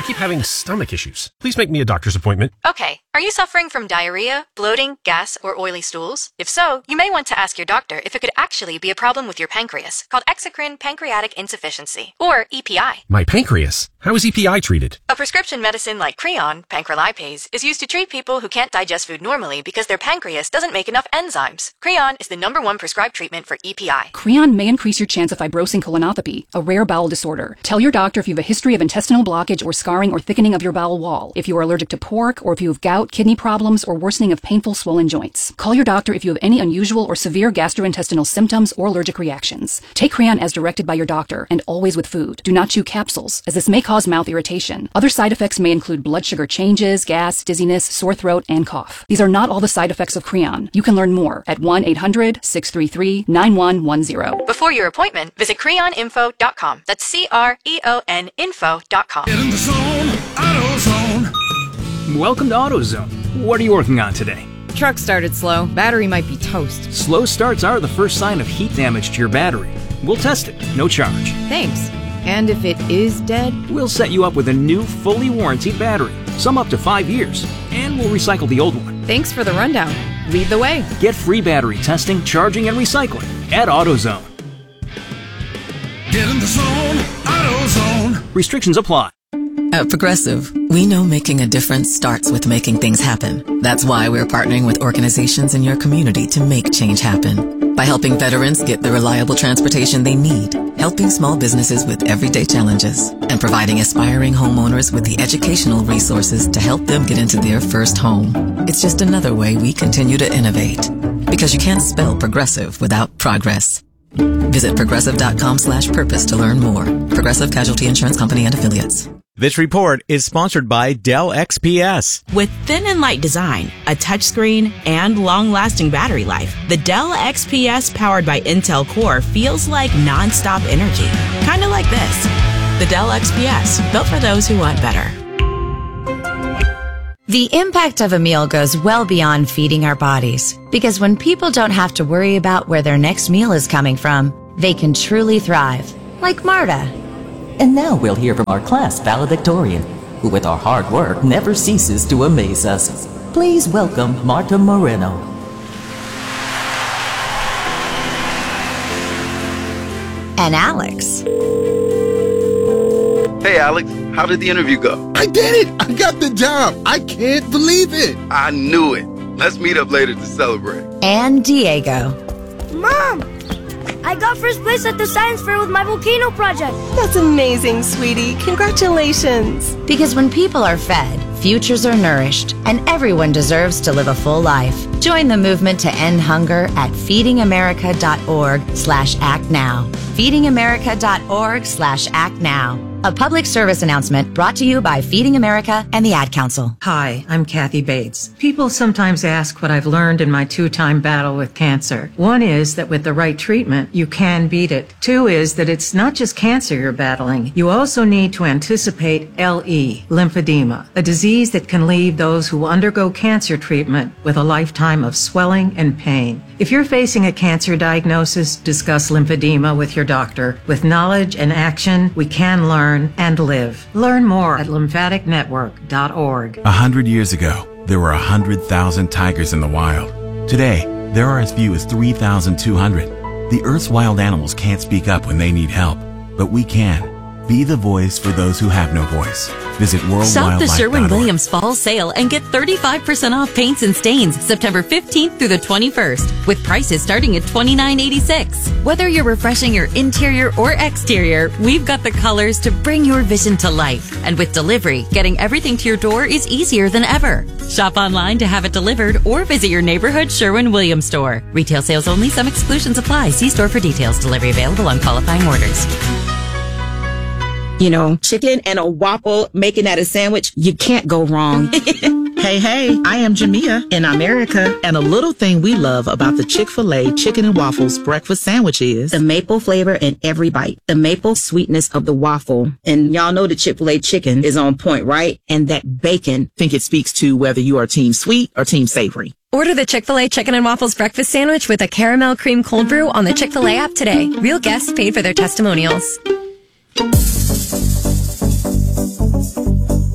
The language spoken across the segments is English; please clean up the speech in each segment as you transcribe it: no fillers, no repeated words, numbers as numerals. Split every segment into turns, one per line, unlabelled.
keep having stomach issues. Please make me a doctor's appointment.
Okay, are you suffering from diarrhea, bloating, gas, or oily stools? If so, you may want to ask your doctor if it could actually be a problem with your pancreas, called exocrine pancreatic insufficiency, or EPI.
My pancreas? How is EPI treated?
A prescription medicine like Creon, pancrelipase, is used to treat people who can't digest food normally because their pancreas doesn't make enough enzymes. Creon is the #1 prescribed treatment for EPI.
Creon may increase your chance of fibrosing colonopathy, a rare bowel disorder. Tell your doctor if you have a history of intestinal blockage or scarring or thickening of your bowel wall, if you are allergic to pork, or if you have gout, kidney problems, or worsening of painful swollen joints. Call your doctor if you have any unusual or severe gastrointestinal symptoms or allergic reactions. Take Creon as directed by your doctor, and always with food. Do not chew capsules, as this may cause mouth irritation. Other side effects may include blood sugar changes, gas, dizziness, sore throat, and cough. These are not all the side effects of Creon. You can learn more at 1-800-633-9110.
Before your appointment, visit creoninfo.com. That's CREON info.com.
Get in the zone, AutoZone.
Welcome to AutoZone. What are you working on today?
Truck started slow. Battery might be toast.
Slow starts are the first sign of heat damage to your battery. We'll test it, no charge.
Thanks. And if it is dead?
We'll set you up with a new, fully warranted battery, some up to 5 years, and we'll recycle the old one.
Thanks for the rundown. Lead the way.
Get free battery testing, charging, and recycling at AutoZone.
Get in the zone, AutoZone.
Restrictions apply.
At Progressive, we know making a difference starts with making things happen. That's why we're partnering with organizations in your community to make change happen. By helping veterans get the reliable transportation they need, helping small businesses with everyday challenges, and providing aspiring homeowners with the educational resources to help them get into their first home. It's just another way we continue to innovate. Because you can't spell progressive without progress. Visit progressive.com/purpose to learn more. Progressive Casualty Insurance Company and Affiliates.
This report is sponsored by Dell XPS.
With thin and light design, a touchscreen, and long-lasting battery life, the Dell XPS powered by Intel Core feels like non-stop energy. Kind of like this. The Dell XPS, built for those who want better.
The impact of a meal goes well beyond feeding our bodies, because when people don't have to worry about where their next meal is coming from, they can truly thrive, like Marta.
And now we'll hear from our class valedictorian, who with our hard work never ceases to amaze us. Please welcome Marta Moreno.
And Alex.
Hey Alex, how did the interview go?
I did it! I got the job! I can't believe it!
I knew it. Let's meet up later to celebrate.
And Diego.
Mom! I got first place at the science fair with my volcano project.
That's amazing, sweetie. Congratulations.
Because when people are fed, futures are nourished, and everyone deserves to live a full life. Join the movement to end hunger at feedingamerica.org/actnow. feedingamerica.org/actnow. A public service announcement brought to you by Feeding America and the Ad Council.
Hi, I'm Kathy Bates. People sometimes ask what I've learned in my 2-time battle with cancer. 1 is that with the right treatment, you can beat it. 2 is that it's not just cancer you're battling. You also need to anticipate LE, lymphedema, a disease that can leave those who undergo cancer treatment with a lifetime of swelling and pain. If you're facing a cancer diagnosis, discuss lymphedema with your doctor. With knowledge and action, we can learn and live. Learn more at lymphaticnetwork.org.
100 years ago, there were 100,000 tigers in the wild. Today, there are as few as 3,200. The Earth's wild animals can't speak up when they need help, but we can. Be the voice for those who have no voice. Visit worldwildlife.org.
Shop the Sherwin-Williams Fall Sale and get 35% off paints and stains September 15th through the 21st, with prices starting at $29.86. Whether you're refreshing your interior or exterior, we've got the colors to bring your vision to life. And with delivery, getting everything to your door is easier than ever. Shop online to have it delivered or visit your neighborhood Sherwin-Williams store. Retail sales only. Some exclusions apply. See store for details. Delivery available on qualifying orders.
You know, chicken and a waffle, making that a sandwich, you can't go wrong.
Hey, I am Jamia in America, and a little thing we love about the Chick-fil-A Chicken and Waffles breakfast sandwich is
the maple flavor in every bite, the maple sweetness of the waffle. And y'all know the Chick-fil-A chicken is on point, right? And that bacon.
Think it speaks to whether you are team sweet or team savory.
Order the Chick-fil-A Chicken and Waffles breakfast sandwich with a caramel cream cold brew on the Chick-fil-A app today. Real guests paid for their testimonials.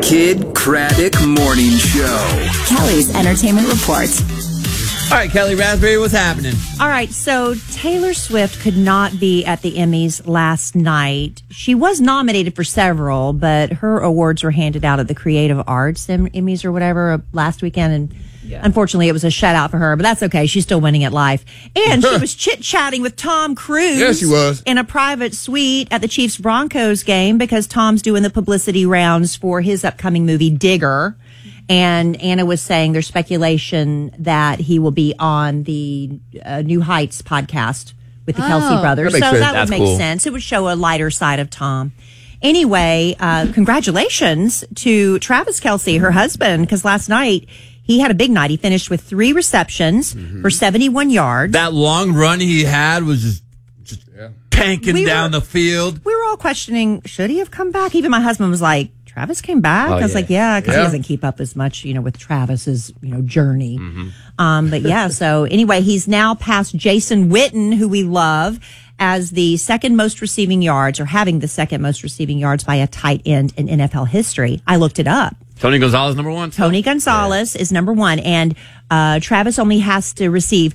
Kid Craddock Morning Show.
Kelly's Entertainment Report.
All right, Kelly Raspberry, what's happening?
All right, so Taylor Swift could not be at the Emmys last night. She was nominated for several, but her awards were handed out at the Creative Arts Emmys or whatever last weekend, and unfortunately it was a shutout for her, but that's okay. She's still winning at life. And she was chit-chatting with Tom Cruise.
Yeah, she was.
In a private suite at the Chiefs-Broncos game because Tom's doing the publicity rounds for his upcoming movie, Digger. And Anna was saying there's speculation that he will be on the New Heights podcast with the Kelsey brothers. So that would make sense. It would show a lighter side of Tom. Anyway, congratulations to Travis Kelce, her husband, because last night he had a big night. He finished with 3 receptions for 71 yards.
That long run he had was just tanking down the field.
We were all questioning, should he have come back? Even my husband was like, Travis came back? I was like, yeah, because he doesn't keep up as much, with Travis's, journey. But yeah, so anyway, he's now passed Jason Witten, who we love, as the second most receiving yards, or having the second most receiving yards by a tight end in NFL history. I looked it up.
Tony Gonzalez, number 1.
Tony Gonzalez is number 1. And Travis only has to receive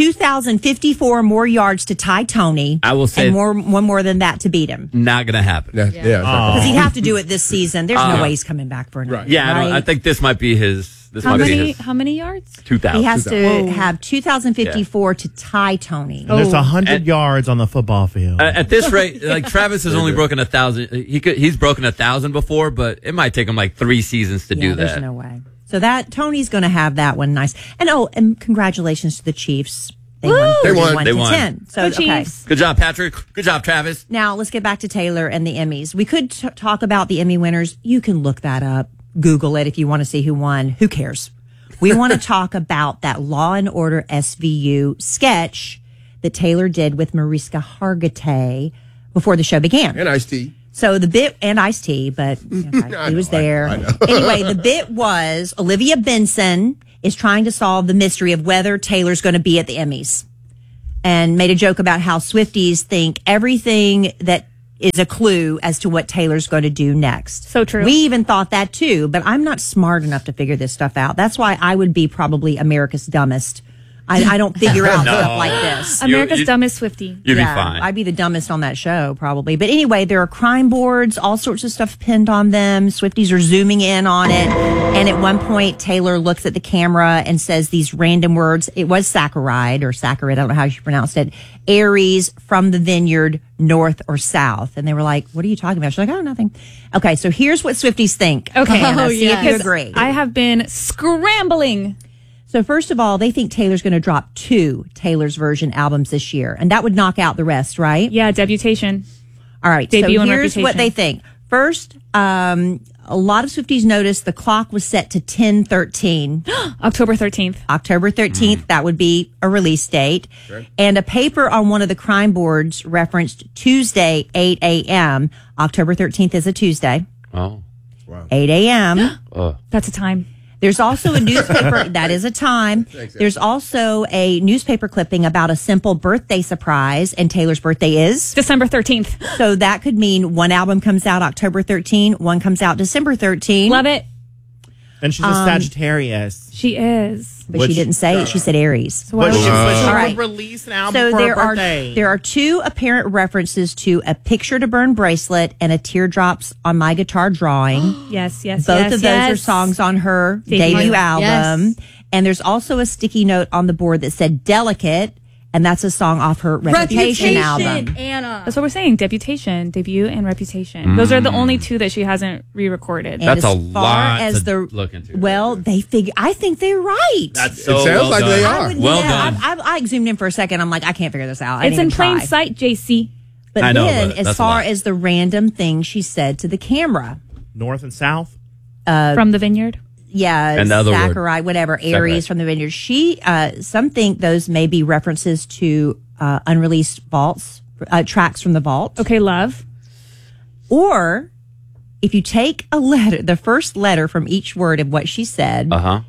2,054 more yards to tie Tony.
I will say.
And one more than that to beat him.
Not going to happen.
Because he'd have to do it this season. There's no way he's coming back for another.
Right. Yeah, I think this might be his.
How many yards?
2,000.
He has to have 2,054 to tie Tony.
And there's 100 yards on the football field.
At this rate, Travis has only broken 1,000. He's broken 1,000 before, but it might take him 3 seasons to do that.
There's no way. So that Tony's going to have that one nice. And congratulations to the Chiefs. They won 31-10. So okay.
Good job, Patrick. Good job, Travis.
Now let's get back to Taylor and the Emmys. We could talk about the Emmy winners. You can look that up. Google it if you want to see who won. Who cares? We want to talk about that Law and Order SVU sketch that Taylor did with Mariska Hargitay before the show began.
And Ice-T.
So the bit, and Ice-T, but he was there.
I know.
Anyway, the bit was Olivia Benson is trying to solve the mystery of whether Taylor's going to be at the Emmys, and made a joke about how Swifties think everything that is a clue as to what Taylor's going to do next.
So true.
We even thought that too, but I'm not smart enough to figure this stuff out. That's why I would be probably America's dumbest. I don't figure out stuff like this.
America's dumbest Swiftie.
You'd be fine.
I'd be the dumbest on that show, probably. But anyway, there are crime boards, all sorts of stuff pinned on them. Swifties are zooming in on it. And at one point, Taylor looks at the camera and says these random words. It was saccharide, I don't know how she pronounced it. Aries, from the vineyard, north or south. And they were like, what are you talking about? She's like, oh, nothing. Okay, so here's what Swifties think.
Okay,
Hannah, see if you agree.
I have been scrambling.
So first of all, they think Taylor's going to drop 2 Taylor's version albums this year, and that would knock out the rest, right?
Yeah, Debutation.
All right,
Debut
so
and
here's
Reputation.
what they think. First, a lot of Swifties noticed the clock was set to 10/13.
October 13th.
October 13th, that would be a release date. Okay. And a paper on one of the crime boards referenced Tuesday, 8 a.m. October 13th is a Tuesday.
Oh.
Wow. 8 a.m.
That's a time.
There's also a newspaper, that is a time. There's also a newspaper clipping about a simple birthday surprise, and Taylor's birthday is?
December 13th.
So that could mean one album comes out October 13, one comes out December 13.
Love it.
And she's a Sagittarius.
She is.
But she didn't say it. She said Aries.
So but she would release an album for her birthday.
There are 2 apparent references to a Picture to Burn bracelet and a Teardrops on My Guitar drawing.
Yes.
Both of those are songs on her debut album.
Yes.
And there's also a sticky note on the board that said Delicate, and that's a song off her Reputation album.
Anna. That's what we're saying. Debutation, debut, and Reputation. Those are the only 2 that she hasn't re-recorded.
That's a lot to look into.
Well, I think they're right.
That's so
it sounds like they are.
Well
done.
I zoomed in for a second. I'm like, I can't figure this out.
It's in plain sight, JC.
But then, as far as the random thing she said to the camera,
north and south,
from the vineyard.
Yeah,
and the other
Saccharide, whatever, Aries from the vineyard. Some think those may be references to unreleased vaults, tracks from the vault.
Okay, love.
Or if you take a letter, the first letter from each word of what she said,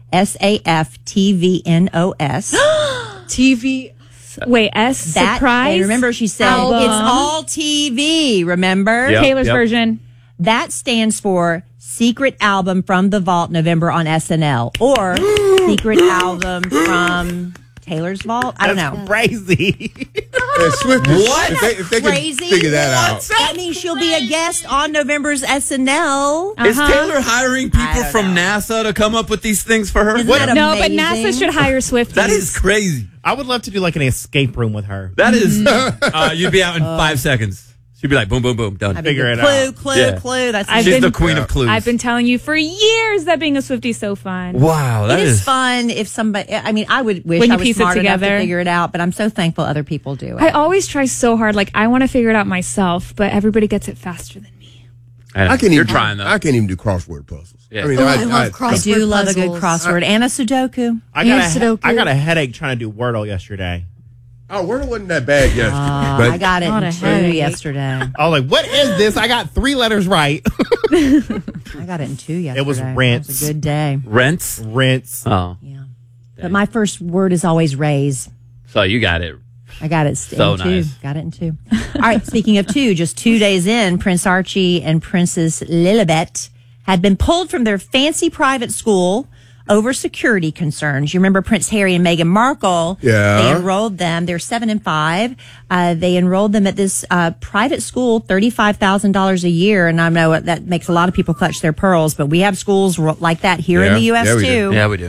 SAFTVNOS.
TV. Wait, S, surprise?
And remember, she said,
album.
It's all TV, remember?
Taylor's version.
That stands for secret album from the vault November on SNL, or secret album from Taylor's vault. I don't know.
Crazy.
What?
If they
Crazy?
can figure that out.
That means she'll be a guest on November's SNL.
Is Taylor hiring people from NASA to come up with these things for her?
Isn't that
No, but
amazing?
NASA should hire Swifties.
That is crazy.
I would love to do like an escape room with her.
That is. You'd be out in 5 seconds. She'd be like, boom, boom, boom, done.
Figure it
Clue,
out.
clue. That's
She's the queen of clues.
I've been telling you for years that being a Swiftie is so fun.
Wow, that
It is fun if somebody. I mean, I would wish
When you
I was
piece it
smart enough to
together.
figure it out, but I'm so thankful other people do it.
I always try so hard. Like, I want to figure it out myself, but everybody gets it faster than me.
I can't
You're
even,
trying, though.
I can't even do crossword puzzles.
Yeah.
I mean,
I do love a good crossword and a Sudoku.
I got a headache trying to do Wordle yesterday.
Oh, Wordle wasn't that bad yesterday. but
I got it in 2 yesterday.
I was like, what is this? I got 3 letters right.
I got it in 2 yesterday.
It was rinse.
It was a good day.
Rents?
Rinse.
Oh.
Yeah. But my first word is always raise.
So you got it.
I got it
So
in 2.
nice.
Got it in 2. All right, speaking of 2, just 2 days in, Prince Archie and Princess Lilibet had been pulled from their fancy private school over security concerns. You remember Prince Harry and Meghan Markle?
Yeah.
They enrolled them. They're 7 and 5. They enrolled them at this private school, $35,000 a year. And I know that makes a lot of people clutch their pearls, but we have schools like that here in the U.S.
we
too.
Yeah, we do.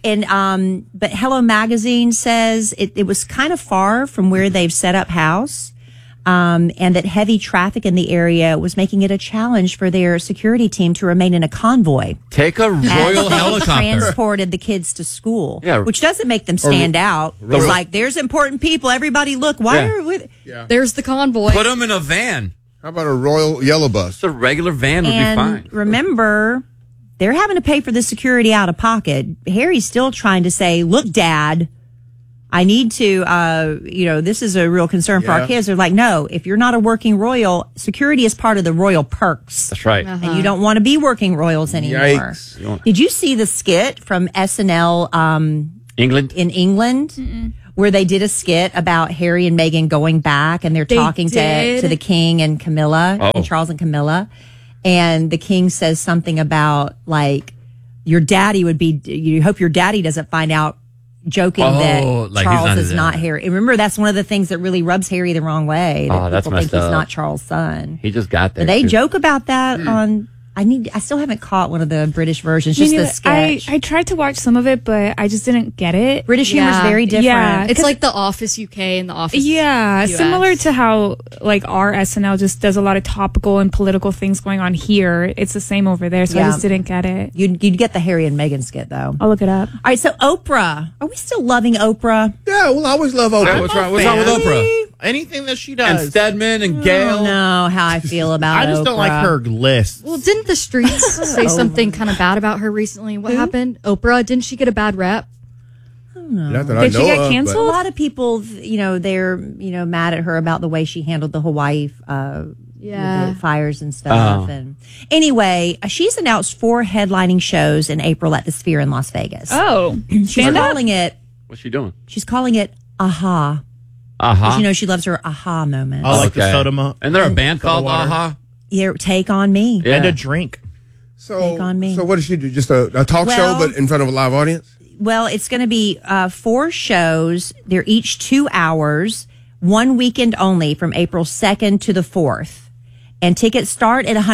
And but Hello Magazine says it was kind of far from where they've set up house. And that heavy traffic in the area was making it a challenge for their security team to remain in a convoy.
Take a royal
As they
helicopter.
transported the kids to school,
Yeah.
which doesn't make them stand out. It's like, there's important people. Everybody look. Why are we?
There's the convoy.
Put them in a van.
How about a royal yellow bus?
Just a regular van would be
And
fine.
remember, they're having to pay for the security out of pocket. Harry's still trying to say, look, Dad, I need to, this is a real concern for our kids. They're like, no, if you're not a working royal, security is part of the royal perks.
That's right.
And you don't want to be working royals anymore.
Yikes.
Did you see the skit from SNL
England?
in England? Where they did a skit about Harry and Meghan going back and they're talking to the king and Camilla and Charles and Camilla. And the king says something about like, your daddy would be, you hope your daddy doesn't find out, joking that
like
Charles is not Harry. And remember, that's one of the things that really rubs Harry the wrong way. That
that's
people think
messed
he's
up.
not Charles' son.
He just got there.
But they
too.
joke about that on, I still haven't caught one of the British versions, just the sketch.
I tried to watch some of it, but I just didn't get it.
British humor is very different.
Yeah,
It's like The Office UK and The Office US.
Similar to how like our SNL just does a lot of topical and political things going on here. It's the same over there, so I just didn't get it.
You'd get the Harry and Meghan skit, though.
I'll look it up.
All right, so Oprah. Are we still loving Oprah?
Yeah, we'll always love Oprah.
Yeah, what's wrong with Oprah?
Anything that she
And
does.
Stedman and
I
Gail.
don't know how I feel about
I just don't like
Oprah.
her list.
Well, didn't the streets say something kind of bad about her recently? What happened? Oprah, didn't she get a bad rep?
Not that I
Did she
know
get
of,
canceled?
A lot of people, they're, mad at her about the way she handled the Hawaii the fires and stuff. And anyway, she's announced 4 headlining shows in April at the Sphere in Las Vegas.
Oh,
She's calling it.
What's she doing?
She's calling it Aha.
Aha.
She loves her aha moment.
I like the soda.
And they're a band called
water.
Aha.
Yeah, Take on Me.
Yeah.
And a drink.
Take on Me.
So what does she do? Just a talk show, but in front of a live audience?
Well, it's going to be 4 shows. They're each 2 hours, one weekend only from April 2nd to the 4th. And tickets start at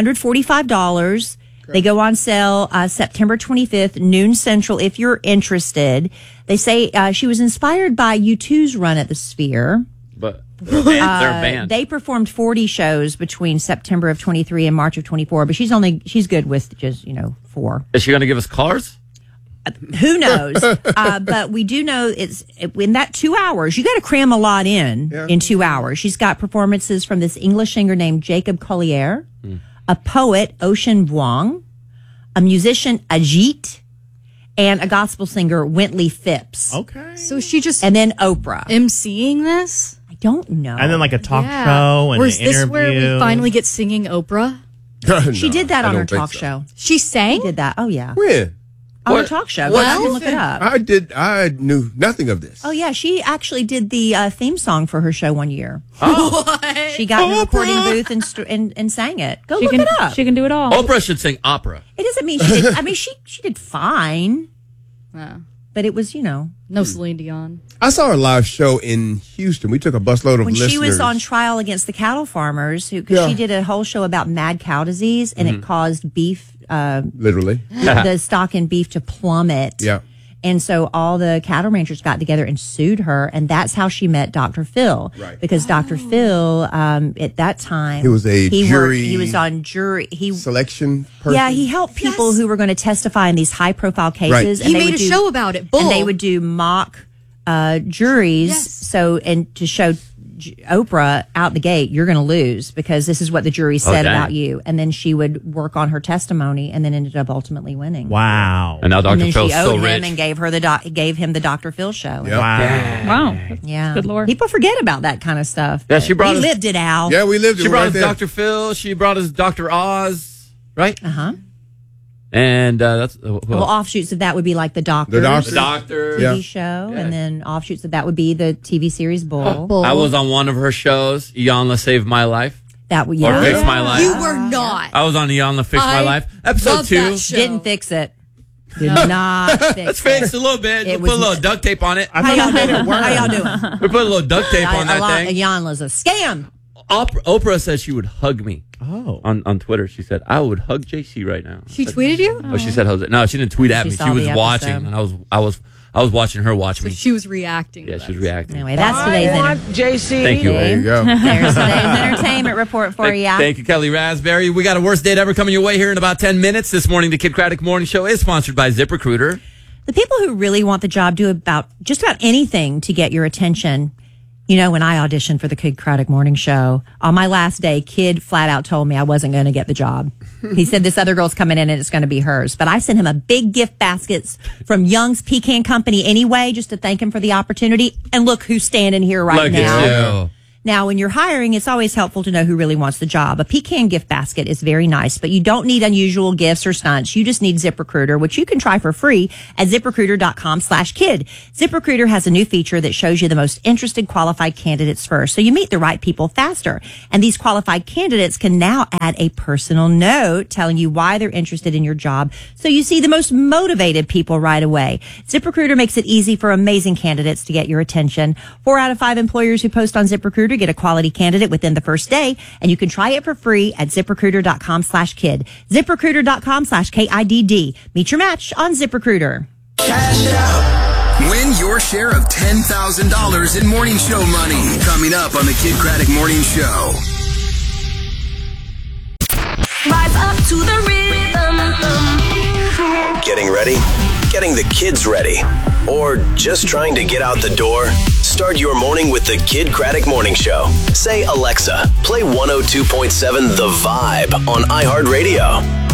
$145. They go on sale September 25th, noon central, if you're interested. They say she was inspired by U2's run at the Sphere.
But they're a band.
They performed 40 shows between September of 23 and March of 24, but she's good with just, 4.
Is she going to give us cars?
Who knows? But we do know it's in that 2 hours, you got to cram a lot in 2 hours. She's got performances from this English singer named Jacob Collier, a poet, Ocean Vuong, a musician, Ajit, and a gospel singer, Wintley Phipps.
Okay.
So she just
And then Oprah.
emceeing this?
I don't know.
And then like a talk show and
Or
an
is this
interview.
where we finally get singing Oprah?
She did that on her talk show.
She sang?
She did that. Oh, yeah.
When?
on a talk show.
What?
I can look it up.
I knew nothing of this.
Oh yeah, she actually did the theme song for her show one year.
Oh.
What? She got in the recording booth and sang it. Go look it up.
She can do it all.
Oprah should sing opera.
It doesn't mean she did. I mean, she did fine. But it was,
no Celine Dion.
I saw a live show in Houston. We took a busload of
when
listeners.
she was on trial against the cattle farmers, because she did a whole show about mad cow disease, and it caused beef,
literally,
the stock in beef to plummet.
Yeah.
And so all the cattle ranchers got together and sued her, and that's how she met Dr. Phil.
Right.
Because Dr. Phil, at that time,
He was a jury
he was on jury.
selection person.
Yeah, he helped people who were going to testify in these high-profile cases.
Right.
And
He
they
made
would
a
do-
show about it. Bull.
And they would do mock juries.
Yes.
So, and to show Oprah out the gate, you're going to lose because this is what the jury said
dang.
about you. And then she would work on her testimony, and then ended up ultimately winning.
Wow.
And now
And
Dr.
then
Phil's
she
so
owed him
rich.
and gave him the Dr. Phil show.
Yep.
Wow.
Yeah.
Good Lord.
People forget about that kind of stuff.
Yeah, she brought
We
us-
lived it, Al.
Yeah, we lived it
She brought
right
us
there.
Dr. Phil. She brought us Dr. Oz, right?
Uh-huh.
And that's
Well, offshoots of that would be like the Doctor.
Doctor.
the doctor.
TV show, and then offshoots of that would be the TV series Bull.
Bull.
I was on one of her shows. Iyanla saved my life.
That would
Or fix my life.
You were not.
I was on Iyanla Fix My
I
Life. Episode
love
2.
that show.
Didn't fix it. Did not fix
Let's
it.
fix it a little bit.
It
We put a
was-
little duct tape on it.
How y'all doing? How y'all doing?
We put a little duct tape on that thing.
Iyanla's a scam.
Oprah said she would hug me.
Oh.
On Twitter, she said I would hug JC right now.
She tweeted you?
Oh, she said Jose. No, she didn't tweet at
She
me.
saw
She was
the
watching,
episode.
and I was watching her watch
So
me.
she was reacting.
Yeah,
to
she was
that.
reacting.
Anyway, that's today's
JC.
Thank you.
There you go.
There's today's entertainment report for you.
Thank you, Kelly Raspberry. We got a worst date ever coming your way here in about 10 minutes. This morning, the Kid Craddock Morning Show is sponsored by ZipRecruiter.
The people who really want the job do just about anything to get your attention. When I auditioned for the Kid Craddock Morning Show, on my last day, Kid flat out told me I wasn't going to get the job. He said this other girl's coming in and it's going to be hers. But I sent him a big gift basket from Young's Pecan Company anyway, just to thank him for the opportunity. And look who's standing here right
Look
now.
at you.
Now, when you're hiring, it's always helpful to know who really wants the job. A pecan gift basket is very nice, but you don't need unusual gifts or stunts. You just need ZipRecruiter, which you can try for free at ZipRecruiter.com/kid. ZipRecruiter has a new feature that shows you the most interested qualified candidates first, so you meet the right people faster. And these qualified candidates can now add a personal note telling you why they're interested in your job, so you see the most motivated people right away. ZipRecruiter makes it easy for amazing candidates to get your attention. 4 out of 5 employers who post on ZipRecruiter get a quality candidate within the first day, and you can try it for free at ZipRecruiter.com/kid. ZipRecruiter.com/KIDD. Meet your match on ZipRecruiter.
Cash out. Win your share of $10,000 in morning show money. Coming up on the Kid Craddock Morning Show.
Rise up to the rhythm.
Getting ready? Getting the kids ready? Or just trying to get out the door? Start your morning with the Kid Craddock Morning Show. Say, Alexa, play 102.7 The Vibe on iHeartRadio.